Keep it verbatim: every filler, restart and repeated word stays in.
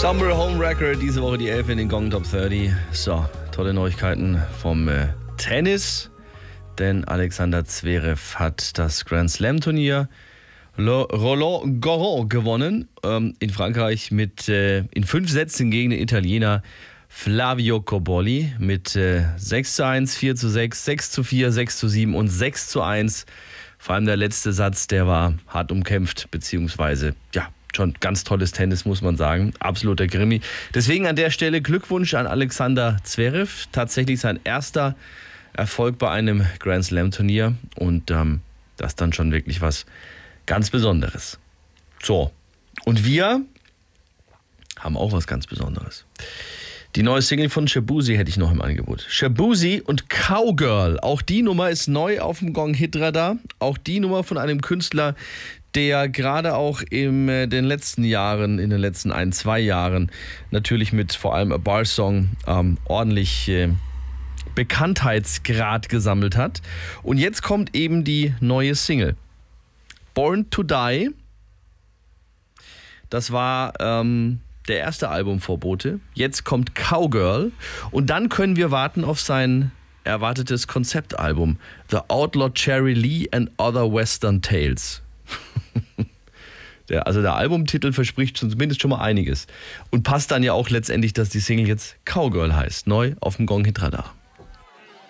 Stumble Home Record, diese Woche die elf in den Gong Top dreißig. So, tolle Neuigkeiten vom äh, Tennis, denn Alexander Zverev hat das Grand Slam Turnier Le Roland Garros gewonnen, ähm, in Frankreich mit äh, in fünf Sätzen gegen den Italiener Flavio Cobolli mit äh, sechs zu eins, vier zu sechs, sechs zu vier, sechs zu sieben und sechs zu eins. Vor allem der letzte Satz, der war hart umkämpft, beziehungsweise, ja, schon ganz tolles Tennis, muss man sagen. Absoluter Krimi. Deswegen an der Stelle Glückwunsch an Alexander Zverev. Tatsächlich sein erster Erfolg bei einem Grand Slam Turnier. Und ähm, das dann schon wirklich was ganz Besonderes. So, und wir haben auch was ganz Besonderes. Die neue Single von Shaboozey hätte ich noch im Angebot. Shaboozey und Cowgirl. Auch die Nummer ist neu auf dem Gong-Hit-Radar. Auch die Nummer von einem Künstler, der gerade auch in den letzten Jahren, in den letzten ein, zwei Jahren natürlich mit vor allem A Bar Song ähm, ordentlich äh, Bekanntheitsgrad gesammelt hat. Und jetzt kommt eben die neue Single. Born to Die. Das war ähm, der erste Albumvorbote. Jetzt kommt Cowgirl. Und dann können wir warten auf sein erwartetes Konzeptalbum. The Outlaw Cherry Lee and Other Western Tales. Der, also der Albumtitel verspricht schon, zumindest schon mal einiges. Und passt dann ja auch letztendlich, dass die Single jetzt Cowgirl heißt. Neu auf dem Gong Hit Radar.